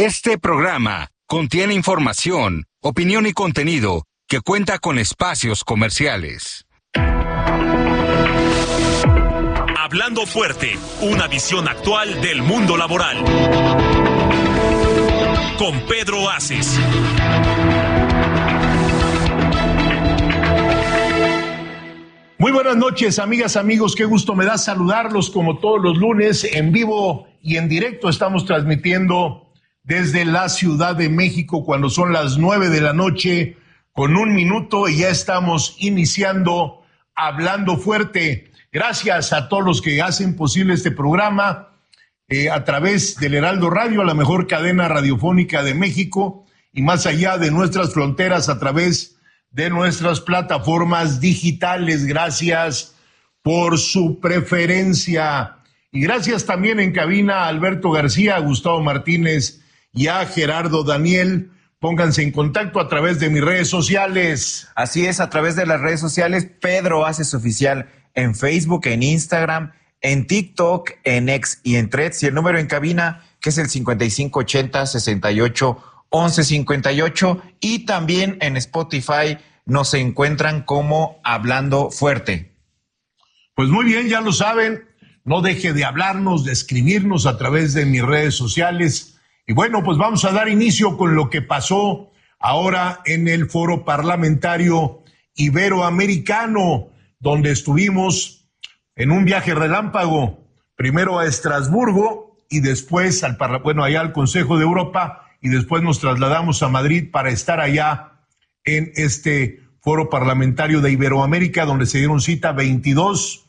Este programa contiene información, opinión y contenido que cuenta con espacios comerciales. Hablando Fuerte, una visión actual del mundo laboral. Con Pedro Aces. Muy buenas noches, amigas, amigos. Qué gusto me da saludarlos como todos los lunes en vivo y en directo. Estamos transmitiendo desde la Ciudad de México cuando son las 9 de la noche con 1 minuto y ya estamos iniciando Hablando Fuerte. Gracias a todos los que hacen posible este programa a través del Heraldo Radio, la mejor cadena radiofónica de México y más allá de nuestras fronteras a través de nuestras plataformas digitales. Gracias por su preferencia. Y gracias también en cabina a Alberto García, a Gustavo Martínez y a Gerardo Daniel. Pónganse en contacto a través de mis redes sociales. Así es, a través de las redes sociales, Pedro Aces Oficial en Facebook, en Instagram, en TikTok, en X y en Threads. Y el número en cabina, que es el 5580-68-1158. Y también en Spotify nos encuentran como Hablando Fuerte. Pues muy bien, ya lo saben. No deje de hablarnos, de escribirnos a través de mis redes sociales. Y bueno, pues vamos a dar inicio con lo que pasó ahora en el Foro Parlamentario Iberoamericano, donde estuvimos en un viaje relámpago, primero a Estrasburgo y después allá al Consejo de Europa, y después nos trasladamos a Madrid para estar allá en este Foro Parlamentario de Iberoamérica, donde se dieron cita 22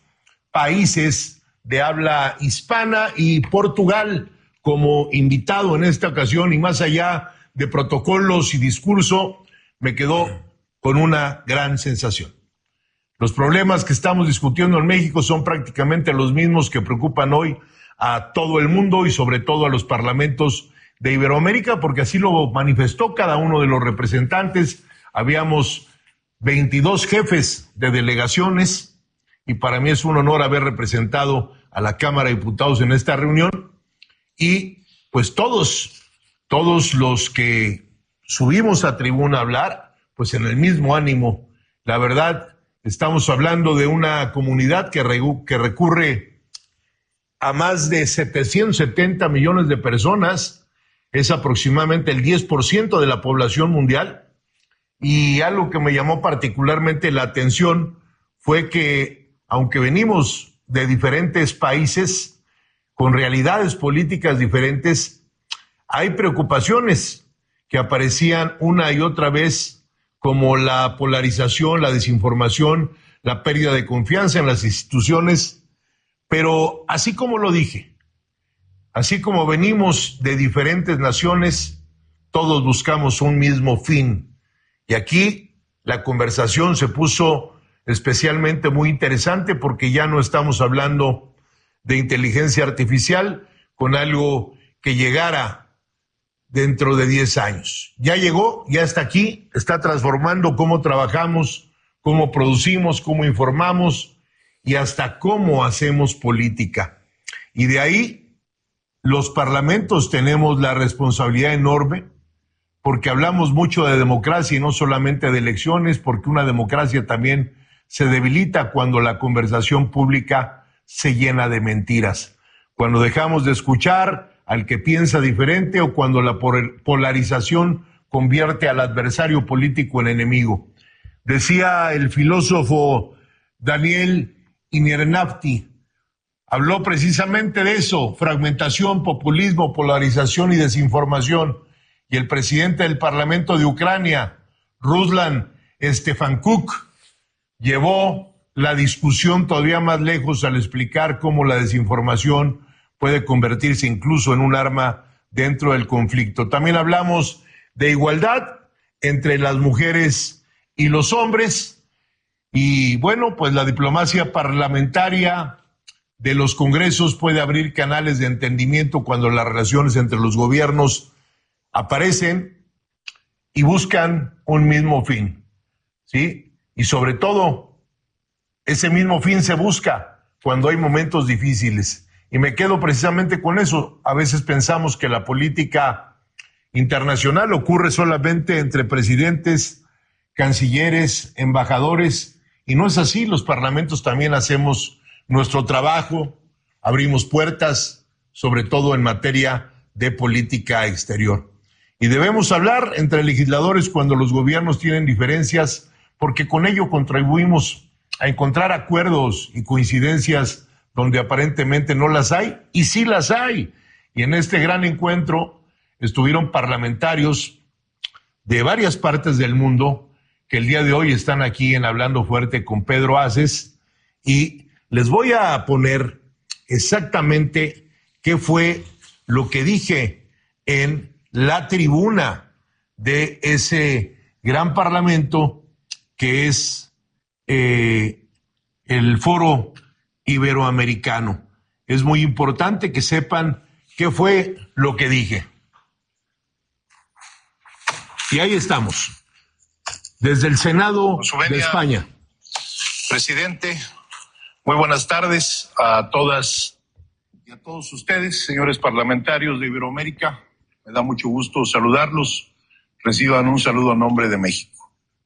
países de habla hispana y Portugal como invitado en esta ocasión. Y más allá de protocolos y discurso, me quedó con una gran sensación. Los problemas que estamos discutiendo en México son prácticamente los mismos que preocupan hoy a todo el mundo y sobre todo a los parlamentos de Iberoamérica, porque así lo manifestó cada uno de los representantes. Habíamos 22 jefes de delegaciones y para mí es un honor haber representado a la Cámara de Diputados en esta reunión. Y pues todos los que subimos a tribuna a hablar, pues en el mismo ánimo. La verdad, estamos hablando de una comunidad que recurre a más de 770 millones de personas, es aproximadamente el 10% de la población mundial. Y algo que me llamó particularmente la atención fue que, aunque venimos de diferentes países, con realidades políticas diferentes, hay preocupaciones que aparecían una y otra vez, como la polarización, la desinformación, la pérdida de confianza en las instituciones. Pero así como lo dije, así como venimos de diferentes naciones, todos buscamos un mismo fin. Y aquí la conversación se puso especialmente muy interesante porque ya no estamos hablando de inteligencia artificial con algo que llegara dentro de 10 años. Ya llegó, ya está aquí, está transformando cómo trabajamos, cómo producimos, cómo informamos y hasta cómo hacemos política. Y de ahí los parlamentos tenemos la responsabilidad enorme, porque hablamos mucho de democracia y no solamente de elecciones, porque una democracia también se debilita cuando la conversación pública se llena de mentiras, cuando dejamos de escuchar al que piensa diferente o cuando la polarización convierte al adversario político en enemigo. Decía el filósofo Daniel Innerarity, habló precisamente de eso: fragmentación, populismo, polarización y desinformación. Y el presidente del Parlamento de Ucrania, Ruslan Stefankuk, llevó la discusión todavía más lejos al explicar cómo la desinformación puede convertirse incluso en un arma dentro del conflicto. También hablamos de igualdad entre las mujeres y los hombres. Y bueno, pues la diplomacia parlamentaria de los congresos puede abrir canales de entendimiento cuando las relaciones entre los gobiernos aparecen y buscan un mismo fin, ¿sí? Y sobre todo, ese mismo fin se busca cuando hay momentos difíciles. Y me quedo precisamente con eso. A veces pensamos que la política internacional ocurre solamente entre presidentes, cancilleres, embajadores, y no es así. Los parlamentos también hacemos nuestro trabajo, abrimos puertas, sobre todo en materia de política exterior. Y debemos hablar entre legisladores cuando los gobiernos tienen diferencias, porque con ello contribuimos a encontrar acuerdos y coincidencias donde aparentemente no las hay, y sí las hay. Y en este gran encuentro estuvieron parlamentarios de varias partes del mundo que el día de hoy están aquí en Hablando Fuerte con Pedro Aces, y les voy a poner exactamente qué fue lo que dije en la tribuna de ese gran parlamento que es el Foro Iberoamericano. Es muy importante que sepan qué fue lo que dije. Y ahí estamos, desde el Senado de España. Presidente, muy buenas tardes a todas y a todos ustedes, señores parlamentarios de Iberoamérica. Me da mucho gusto saludarlos. Reciban un saludo a nombre de México.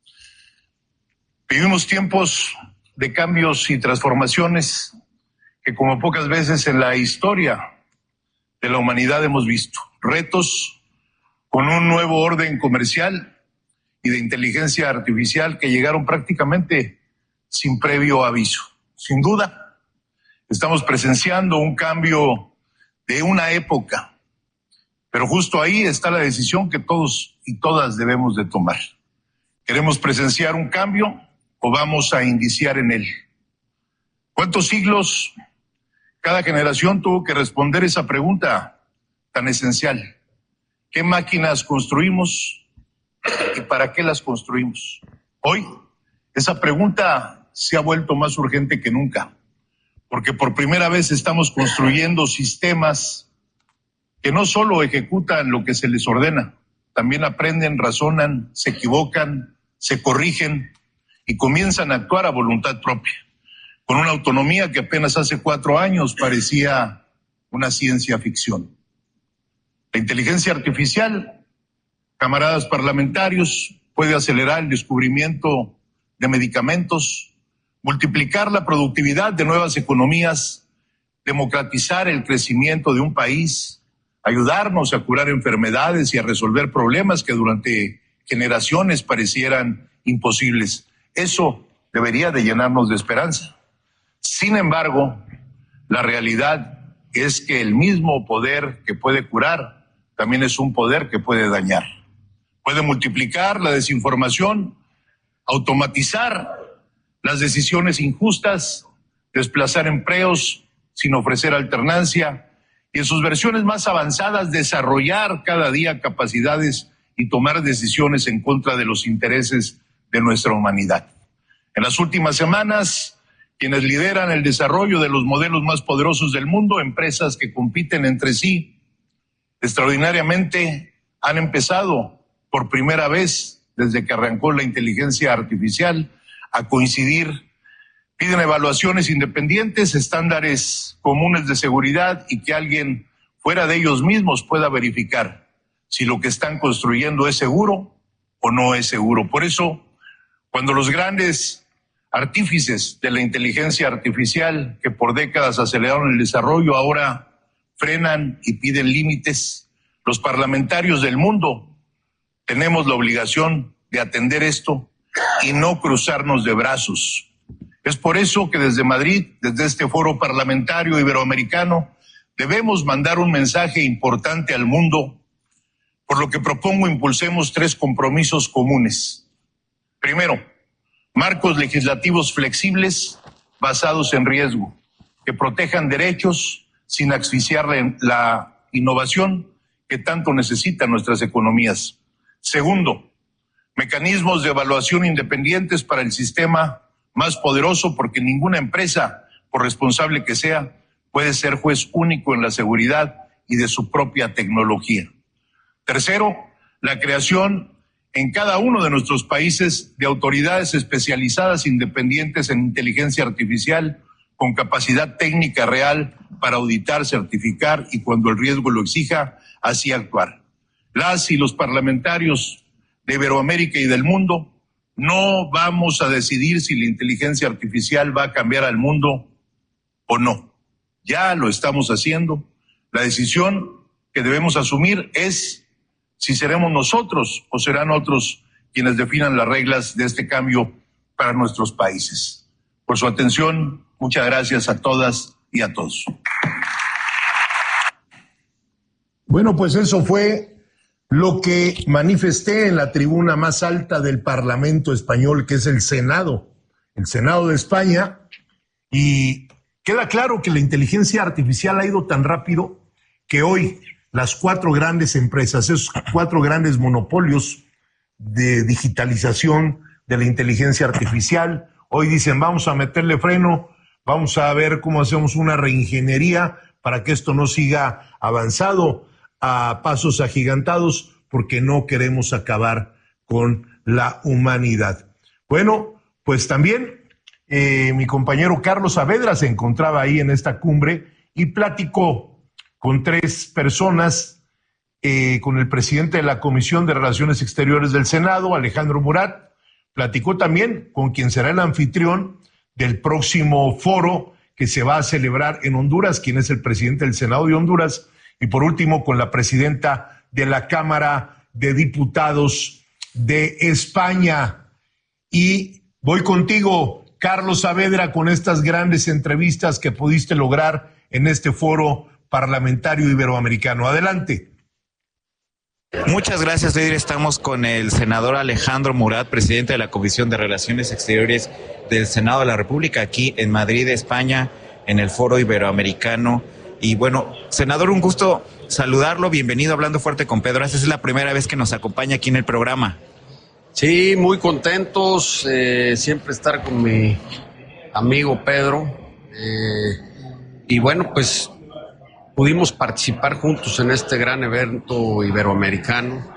Vivimos tiempos de cambios y transformaciones que como pocas veces en la historia de la humanidad hemos visto. Retos con un nuevo orden comercial y de inteligencia artificial que llegaron prácticamente sin previo aviso. Sin duda, estamos presenciando un cambio de una época, pero justo ahí está la decisión que todos y todas debemos de tomar. ¿Queremos presenciar un cambio o vamos a indiciar en él? ¿Cuántos siglos cada generación tuvo que responder esa pregunta tan esencial? ¿Qué máquinas construimos y para qué las construimos? Hoy, esa pregunta se ha vuelto más urgente que nunca, porque por primera vez estamos construyendo sistemas que no solo ejecutan lo que se les ordena, también aprenden, razonan, se equivocan, se corrigen y comienzan a actuar a voluntad propia, con una autonomía que apenas hace 4 años parecía una ciencia ficción. La inteligencia artificial, camaradas parlamentarios, puede acelerar el descubrimiento de medicamentos, multiplicar la productividad de nuevas economías, democratizar el crecimiento de un país, ayudarnos a curar enfermedades y a resolver problemas que durante generaciones parecieran imposibles. Eso debería de llenarnos de esperanza. Sin embargo, la realidad es que el mismo poder que puede curar también es un poder que puede dañar. Puede multiplicar la desinformación, automatizar las decisiones injustas, desplazar empleos sin ofrecer alternancia y en sus versiones más avanzadas desarrollar cada día capacidades y tomar decisiones en contra de los intereses de nuestra humanidad. En las últimas semanas, quienes lideran el desarrollo de los modelos más poderosos del mundo, empresas que compiten entre sí, extraordinariamente han empezado por primera vez desde que arrancó la inteligencia artificial a coincidir. Piden evaluaciones independientes, estándares comunes de seguridad y que alguien fuera de ellos mismos pueda verificar si lo que están construyendo es seguro o no es seguro. Por eso, cuando los grandes artífices de la inteligencia artificial que por décadas aceleraron el desarrollo ahora frenan y piden límites, los parlamentarios del mundo tenemos la obligación de atender esto y no cruzarnos de brazos. Es por eso que desde Madrid, desde este foro parlamentario iberoamericano, debemos mandar un mensaje importante al mundo, por lo que propongo impulsemos 3 compromisos comunes. Primero, marcos legislativos flexibles basados en riesgo, que protejan derechos sin asfixiar la innovación que tanto necesitan nuestras economías. Segundo, mecanismos de evaluación independientes para el sistema más poderoso, porque ninguna empresa, por responsable que sea, puede ser juez único en la seguridad y de su propia tecnología. Tercero, la creación en cada uno de nuestros países de autoridades especializadas independientes en inteligencia artificial con capacidad técnica real para auditar, certificar y, cuando el riesgo lo exija, así actuar. las y los parlamentarios de Iberoamérica y del mundo, no vamos a decidir si la inteligencia artificial va a cambiar al mundo o no. Ya lo estamos haciendo. La decisión que debemos asumir es si seremos nosotros o serán otros quienes definan las reglas de este cambio para nuestros países. Por su atención, muchas gracias a todas y a todos. Bueno, pues eso fue lo que manifesté en la tribuna más alta del Parlamento español, que es el Senado de España, y queda claro que la inteligencia artificial ha ido tan rápido que hoy las 4 grandes empresas, esos 4 grandes monopolios de digitalización de la inteligencia artificial, hoy dicen vamos a meterle freno, vamos a ver cómo hacemos una reingeniería para que esto no siga avanzado a pasos agigantados, porque no queremos acabar con la humanidad. Bueno, pues también mi compañero Carlos Saavedra se encontraba ahí en esta cumbre y platicó con 3 personas, con el presidente de la Comisión de Relaciones Exteriores del Senado, Alejandro Murat, platicó también con quien será el anfitrión del próximo foro que se va a celebrar en Honduras, quien es el presidente del Senado de Honduras, y por último con la presidenta de la Cámara de Diputados de España. Y voy contigo, Carlos Saavedra, con estas grandes entrevistas que pudiste lograr en este foro parlamentario iberoamericano. Adelante. Muchas gracias, Edir. Estamos con el senador Alejandro Murat, presidente de la Comisión de Relaciones Exteriores del Senado de la República, aquí en Madrid, España, en el Foro Iberoamericano. Y bueno, senador, un gusto saludarlo. Bienvenido a Hablando Fuerte con Pedro. Esta es la primera vez que nos acompaña aquí en el programa. Sí, muy contentos, siempre estar con mi amigo Pedro. Y bueno, pues pudimos participar juntos en este gran evento iberoamericano.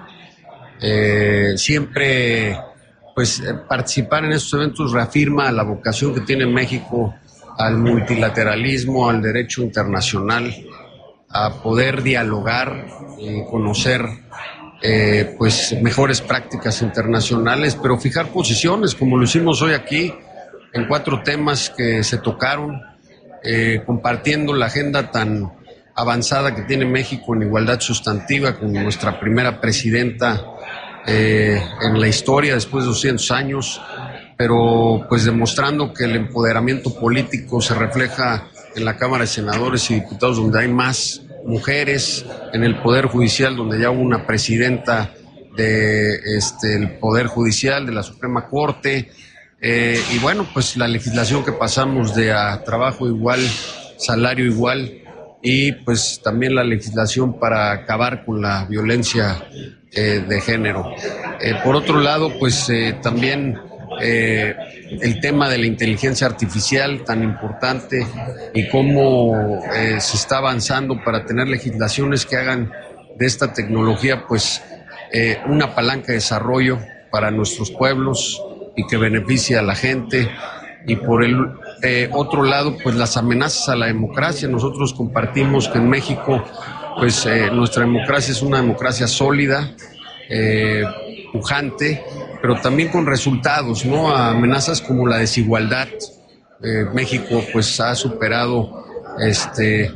Siempre, pues, participar en estos eventos reafirma la vocación que tiene México al multilateralismo, al derecho internacional, a poder dialogar y conocer pues mejores prácticas internacionales, pero fijar posiciones, como lo hicimos hoy aquí, en 4 temas que se tocaron, compartiendo la agenda tan avanzada que tiene México en igualdad sustantiva, con nuestra primera presidenta en la historia después de 200 años, pero pues demostrando que el empoderamiento político se refleja en la Cámara de Senadores y Diputados, donde hay más mujeres, en el Poder Judicial, donde ya hubo una presidenta del Poder Judicial, de la Suprema Corte, y bueno, pues la legislación que pasamos de a trabajo igual, salario igual, y pues también la legislación para acabar con la violencia de género. Por otro lado, pues también el tema de la inteligencia artificial tan importante y cómo se está avanzando para tener legislaciones que hagan de esta tecnología pues una palanca de desarrollo para nuestros pueblos y que beneficie a la gente. Y por el otro lado, pues las amenazas a la democracia. Nosotros compartimos que en México pues nuestra democracia es una democracia sólida, pujante, pero también con resultados, ¿no? Amenazas como la desigualdad. México pues ha superado este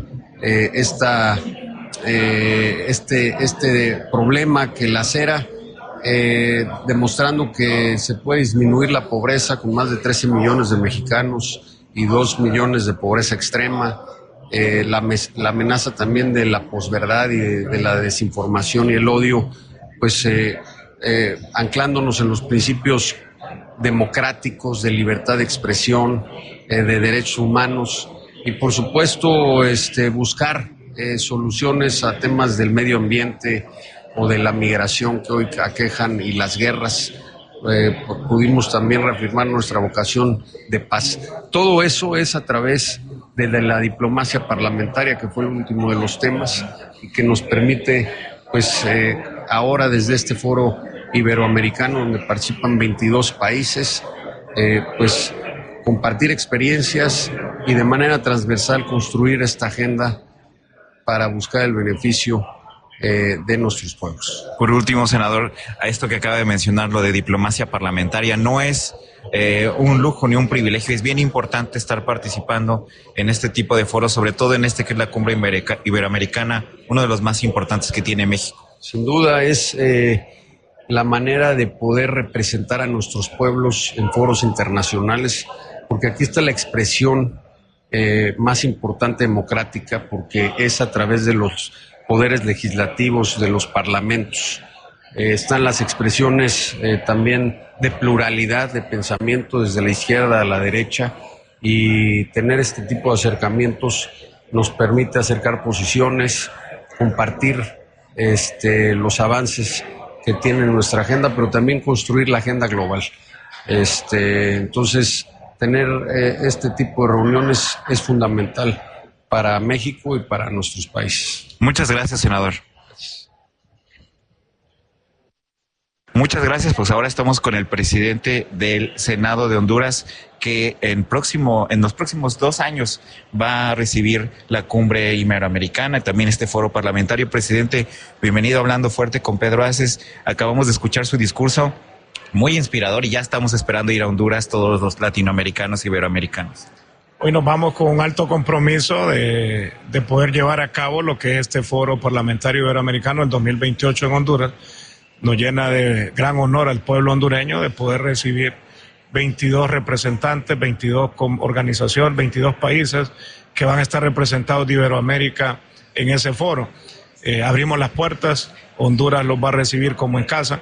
problema que lacera, demostrando que se puede disminuir la pobreza con más de 13 millones de mexicanos y 2 millones de pobreza extrema. La amenaza también de la posverdad y de la desinformación y el odio, pues anclándonos en los principios democráticos de libertad de expresión, de derechos humanos y por supuesto buscar soluciones a temas del medio ambiente o de la migración que hoy aquejan y las guerras. Pudimos también reafirmar nuestra vocación de paz. Todo eso es a través de la diplomacia parlamentaria, que fue el último de los temas y que nos permite pues ahora desde este foro iberoamericano donde participan 22 países, pues compartir experiencias y de manera transversal construir esta agenda para buscar el beneficio de nuestros pueblos. Por último, senador, a esto que acaba de mencionar, lo de diplomacia parlamentaria, no es un lujo ni un privilegio, es bien importante estar participando en este tipo de foros, sobre todo en este que es la Cumbre Iberoamericana, uno de los más importantes que tiene México. Sin duda es la manera de poder representar a nuestros pueblos en foros internacionales, porque aquí está la expresión más importante democrática, porque es a través de los poderes legislativos, de los parlamentos. Están las expresiones también de pluralidad de pensamiento desde la izquierda a la derecha, y tener este tipo de acercamientos nos permite acercar posiciones, compartir los avances que tiene nuestra agenda, pero también construir la agenda global. Entonces, tener este tipo de reuniones es fundamental para México y para nuestros países. Muchas gracias, senador. Muchas gracias. Pues ahora estamos con el presidente del Senado de Honduras, que en los próximos 2 años va a recibir la Cumbre Iberoamericana y también este foro parlamentario. Presidente, bienvenido a Hablando Fuerte con Pedro Aces. Acabamos de escuchar su discurso, muy inspirador, y ya estamos esperando ir a Honduras todos los latinoamericanos y iberoamericanos. Hoy nos vamos con un alto compromiso de poder llevar a cabo lo que es este foro parlamentario iberoamericano el 2028 en Honduras. Nos llena de gran honor al pueblo hondureño de poder recibir 22 representantes, 22 organizaciones, 22 países que van a estar representados de Iberoamérica en ese foro. Abrimos las puertas, Honduras los va a recibir como en casa,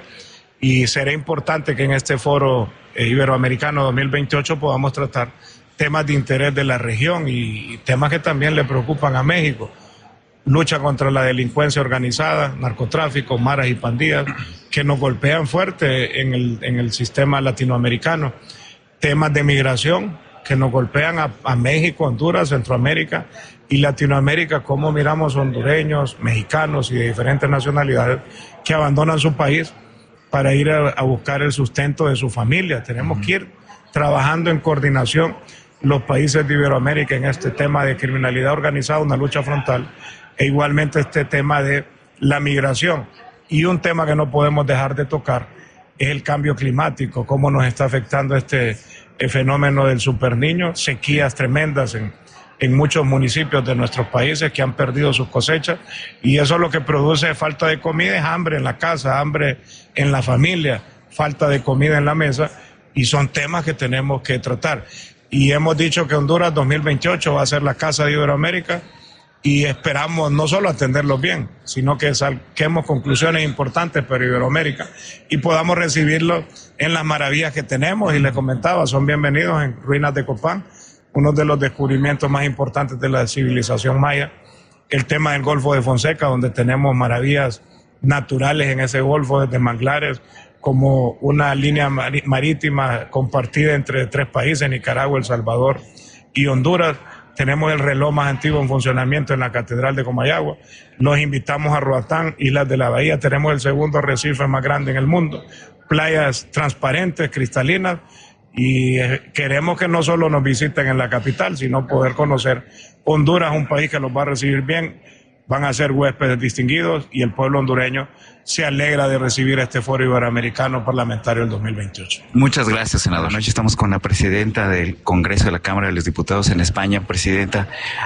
y será importante que en este foro iberoamericano 2028 podamos tratar temas de interés de la región y temas que también le preocupan a México. Lucha contra la delincuencia organizada, narcotráfico, maras y pandillas que nos golpean fuerte en el sistema latinoamericano. Temas de migración que nos golpean a México, Honduras, Centroamérica y Latinoamérica. Cómo miramos hondureños, mexicanos y de diferentes nacionalidades que abandonan su país para ir a buscar el sustento de su familia. Tenemos que ir trabajando en coordinación los países de Iberoamérica en este tema de criminalidad organizada, una lucha frontal, e igualmente este tema de la migración. Y un tema que no podemos dejar de tocar es el cambio climático, cómo nos está afectando el fenómeno del superniño, sequías tremendas en muchos municipios de nuestros países que han perdido sus cosechas, y eso lo que produce falta de comida, es hambre en la casa, hambre en la familia, falta de comida en la mesa, y son temas que tenemos que tratar. Y hemos dicho que Honduras 2028 va a ser la casa de Iberoamérica, y esperamos no solo atenderlos bien, sino que saquemos conclusiones importantes para Iberoamérica y podamos recibirlos en las maravillas que tenemos. Y les comentaba, son bienvenidos en Ruinas de Copán, uno de los descubrimientos más importantes de la civilización maya, el tema del Golfo de Fonseca, donde tenemos maravillas naturales en ese golfo, desde manglares, como una línea marítima compartida entre 3 países, Nicaragua, El Salvador y Honduras. Tenemos el reloj más antiguo en funcionamiento en la Catedral de Comayagua. Los invitamos a Roatán, Islas de la Bahía. Tenemos el segundo arrecife más grande en el mundo. Playas transparentes, cristalinas. Y queremos que no solo nos visiten en la capital, sino poder conocer Honduras, un país que los va a recibir bien. Van a ser huéspedes distinguidos, y el pueblo hondureño se alegra de recibir este foro iberoamericano parlamentario del 2028. Muchas gracias, senador. Anoche estamos con la presidenta del Congreso de la Cámara de los Diputados en España. Presidenta,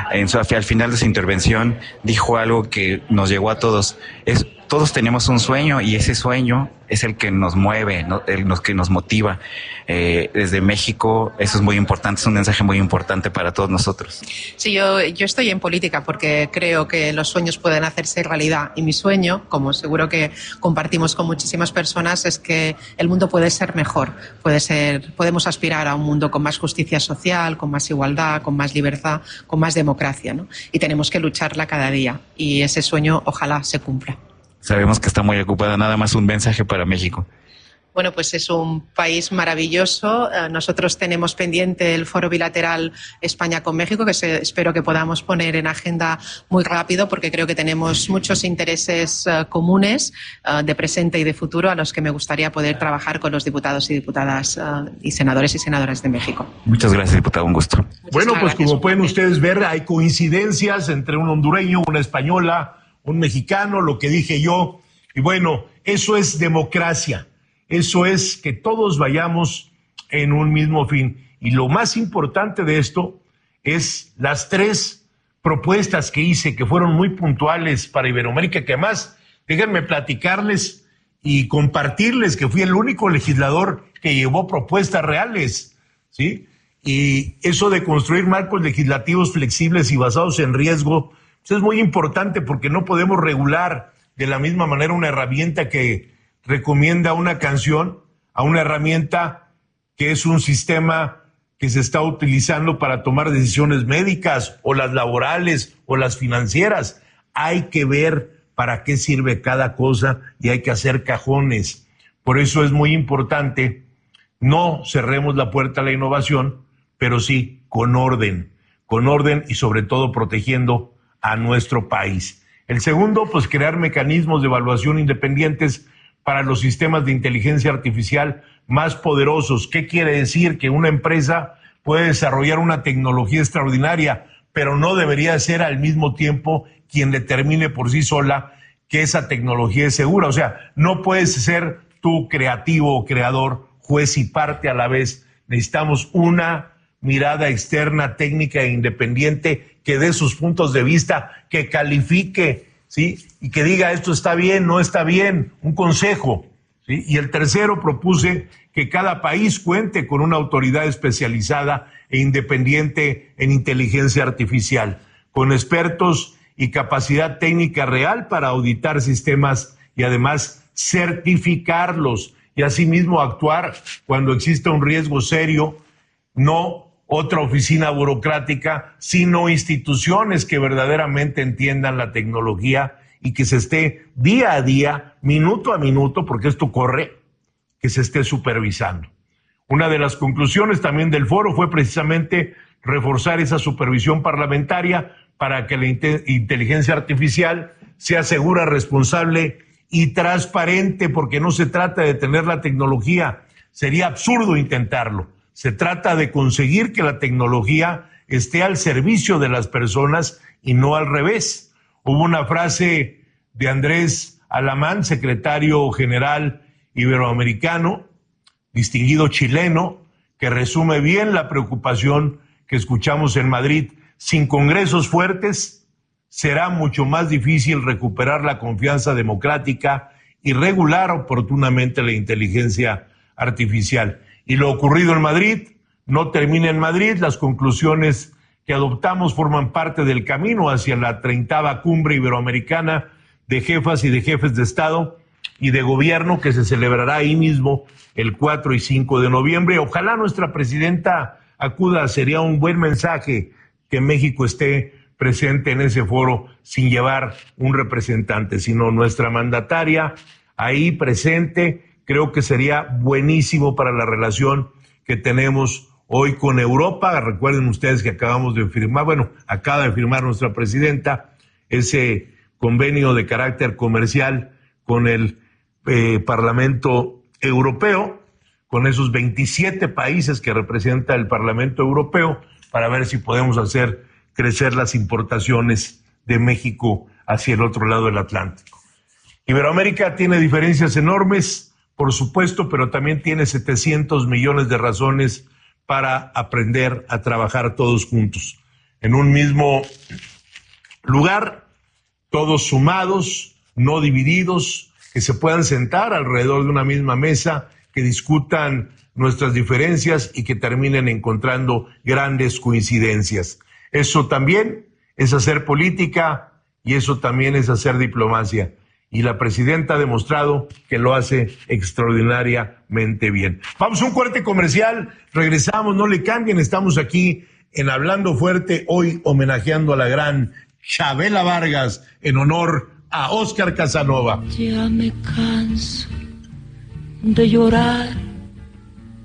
al final de su intervención dijo algo que nos llegó a todos. Todos tenemos un sueño, y ese sueño es el que nos mueve, ¿no? El que nos motiva. Desde México, eso es muy importante, es un mensaje muy importante para todos nosotros. Sí, yo estoy en política porque creo que los sueños pueden hacerse realidad, y mi sueño, como seguro que compartimos con muchísimas personas, es que el mundo puede ser mejor. Podemos aspirar a un mundo con más justicia social, con más igualdad, con más libertad, con más democracia, ¿no? Y tenemos que lucharla cada día, y ese sueño ojalá se cumpla. Sabemos que está muy ocupada. Nada más un mensaje para México. Bueno, pues es un país maravilloso. Nosotros tenemos pendiente el foro bilateral España con México, que espero que podamos poner en agenda muy rápido, porque creo que tenemos muchos intereses comunes de presente y de futuro, a los que me gustaría poder trabajar con los diputados y diputadas y senadores y senadoras de México. Muchas gracias, diputado. Un gusto. Bueno, pues como pueden ustedes ver, hay coincidencias entre un hondureño, una española, un mexicano, lo que dije yo, y bueno, eso es democracia, eso es que todos vayamos en un mismo fin. Y lo más importante de esto es las 3 propuestas que hice, que fueron muy puntuales para Iberoamérica, que además, déjenme platicarles y compartirles que fui el único legislador que llevó propuestas reales, ¿sí? Y eso de construir marcos legislativos flexibles y basados en riesgo, pues es muy importante porque no podemos regular de la misma manera una herramienta que recomienda una canción a una herramienta que es un sistema que se está utilizando para tomar decisiones médicas o las laborales o las financieras. Hay que ver para qué sirve cada cosa y hay que hacer cajones. Por eso es muy importante, no cerremos la puerta a la innovación, pero sí con orden y sobre todo protegiendo a nuestro país. El segundo, pues crear mecanismos de evaluación independientes para los sistemas de inteligencia artificial más poderosos. ¿Qué quiere decir? Que una empresa puede desarrollar una tecnología extraordinaria, pero no debería ser al mismo tiempo quien determine por sí sola que esa tecnología es segura. O sea, no puedes ser tú creativo o creador, juez y parte a la vez. Necesitamos una mirada externa, técnica e independiente que dé sus puntos de vista, que califique, ¿sí? Y que diga esto está bien, no está bien, un consejo, ¿sí? Y el tercero, propuse que cada país cuente con una autoridad especializada e independiente en inteligencia artificial, con expertos y capacidad técnica real para auditar sistemas y además certificarlos y asimismo actuar cuando exista un riesgo serio, no otra oficina burocrática, sino instituciones que verdaderamente entiendan la tecnología y que se esté día a día, minuto a minuto, porque esto corre, que se esté supervisando. Una de las conclusiones también del foro fue precisamente reforzar esa supervisión parlamentaria para que la inteligencia artificial sea segura, responsable y transparente, porque no se trata de tener la tecnología, sería absurdo intentarlo. Se trata de conseguir que la tecnología esté al servicio de las personas y no al revés. Hubo una frase de Andrés Alamán, secretario general iberoamericano, distinguido chileno, que resume bien la preocupación que escuchamos en Madrid. Sin congresos fuertes, será mucho más difícil recuperar la confianza democrática y regular oportunamente la inteligencia artificial. Y lo ocurrido en Madrid no termina en Madrid. Las conclusiones que adoptamos forman parte del camino hacia la 30ª Cumbre Iberoamericana de Jefas y de Jefes de Estado y de Gobierno, que se celebrará ahí mismo el 4 y 5 de noviembre. Ojalá nuestra presidenta acuda, sería un buen mensaje que México esté presente en ese foro sin llevar un representante, sino nuestra mandataria ahí presente. Creo que sería buenísimo para la relación que tenemos hoy con Europa. Recuerden ustedes que acaba de firmar nuestra presidenta ese convenio de carácter comercial con el Parlamento Europeo, con esos 27 países que representa el Parlamento Europeo, para ver si podemos hacer crecer las importaciones de México hacia el otro lado del Atlántico. Iberoamérica tiene diferencias enormes, por supuesto, pero también tiene 700 millones de razones para aprender a trabajar todos juntos, en un mismo lugar, todos sumados, no divididos, que se puedan sentar alrededor de una misma mesa, que discutan nuestras diferencias y que terminen encontrando grandes coincidencias. Eso también es hacer política y eso también es hacer diplomacia. Y la presidenta ha demostrado que lo hace extraordinariamente bien. Vamos a un corte comercial, regresamos, no le cambien, estamos aquí en Hablando Fuerte, hoy homenajeando a la gran Chabela Vargas en honor a Óscar Casanova. Ya me canso de llorar